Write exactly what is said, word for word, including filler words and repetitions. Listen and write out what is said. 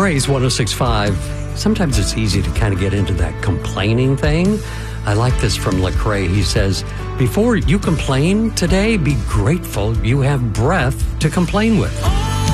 Praise one oh six point five. Sometimes it's easy to kind of get into that complaining thing. I like this from Lecrae. He says, before you complain today, be grateful you have breath to complain with.